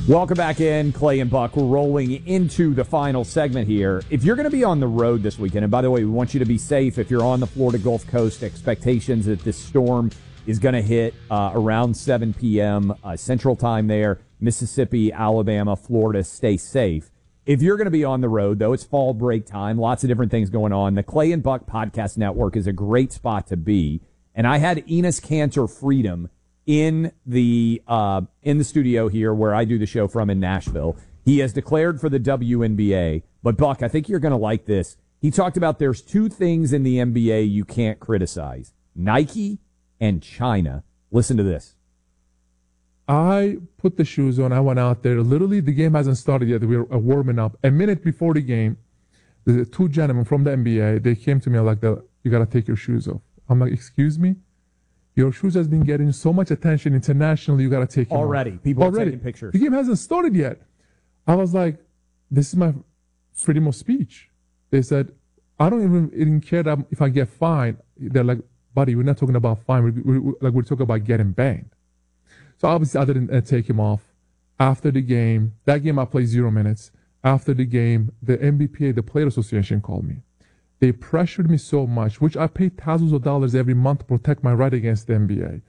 Welcome back in, Clay and Buck. We're rolling into the final segment here. If you're going to be on the road this weekend, and by the way, we want you to be safe if you're on the Florida Gulf Coast, expectations that this storm is going to hit around 7 p.m. Central Time there, Mississippi, Alabama, Florida, stay safe. If you're going to be on the road, though, it's fall break time, lots of different things going on. The Clay and Buck Podcast Network is a great spot to be. And I had Enes Kanter Freedom in the studio here where I do the show from in Nashville. He has declared for the WNBA. But, Buck, I think you're going to like this. He talked about there's two things in the NBA you can't criticize, Nike and China. Listen to this. I put the shoes on. I went out there. Literally, the game hasn't started yet. We were warming up. A minute before the game, the two gentlemen from the NBA, they came to me like, you got to take your shoes off. I'm like, excuse me? Your shoes has been getting so much attention internationally, you got to take them already. off. People are taking pictures. The game hasn't started yet. I was like, this is my freedom of speech. They said, I don't even care that if I get fined. They're like, buddy, we're not talking about fine. We're talking about getting banned. So obviously I didn't take him off. After the game, that game I played 0 minutes. After the game, the NBPA, the Player Association, called me. They pressured me so much, which I paid thousands of dollars every month to protect my right against the NBA.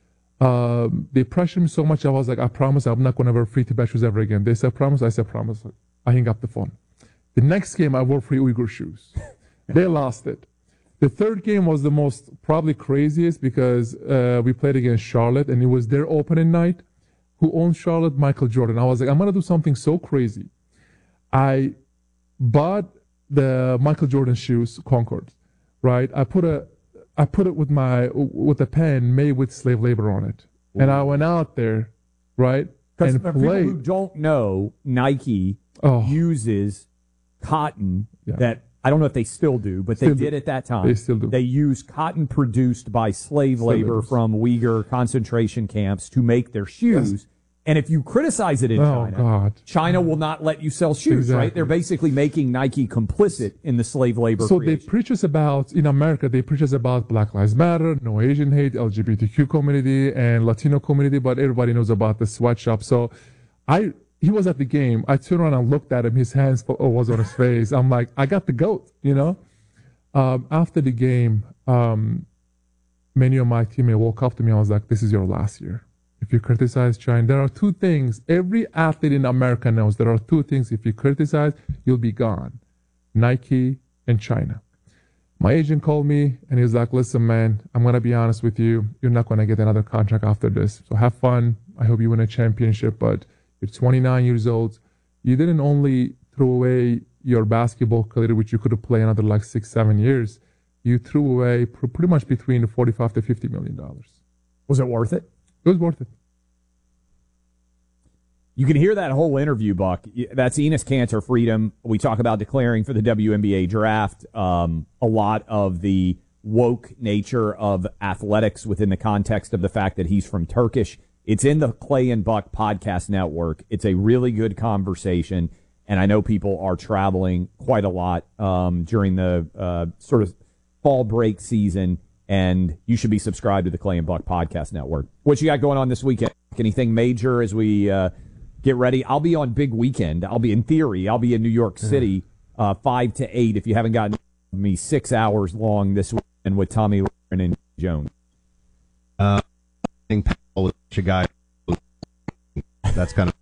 They pressured me so much, I was like, I promise I'm not going to wear free Tibet shoes ever again. They said, promise? I said, promise. I hung up the phone. The next game, I wore free Uyghur shoes. They lost it. The third game was the most probably craziest because we played against Charlotte, and it was their opening night. Who owns Charlotte? Michael Jordan. I was like, I'm going to do something so crazy. I bought the Michael Jordan shoes, Concord, right? I put it with a pen made with slave labor on it. Ooh. And I went out there, right? And for people who don't know, Nike uses cotton that I don't know if they still do, but they did at that time. They still do. They use cotton produced by slave labor from Uyghur concentration camps to make their shoes. Yes. And if you criticize it in China, China will not let you sell shoes, right? They're basically making Nike complicit in the slave labor creation. They preach us about, in America, they preach us about Black Lives Matter, no Asian hate, LGBTQ community, and Latino community, but everybody knows about the sweatshop. So he was at the game. I turned around and looked at him. His hands was on his face. I'm like, I got the GOAT, you know? After the game, many of my teammates woke up to me. I was like, this is your last year. If you criticize China, there are two things. Every athlete in America knows there are two things. If you criticize, you'll be gone. Nike and China. My agent called me and he was like, listen, man, I'm going to be honest with you. You're not going to get another contract after this. So have fun. I hope you win a championship, but you're 29 years old. You didn't only throw away your basketball career, which you could have played another like 6-7 years. You threw away pretty much between $45 to $50 million. Was it worth it? It was worth it. You can hear that whole interview, Buck. That's Enes Kanter Freedom. We talk about declaring for the WNBA draft. A lot of the woke nature of athletics within the context of the fact that he's from Turkish. It's in the Clay and Buck Podcast Network. It's a really good conversation, and I know people are traveling quite a lot during the sort of fall break season. And you should be subscribed to the Clay and Buck Podcast Network. What you got going on this weekend? Anything major as we get ready? I'll be on big weekend. I'll be in New York City 5 to 8. If you haven't gotten me 6 hours long this weekend with Tommy Lauren and Jones. That's kind of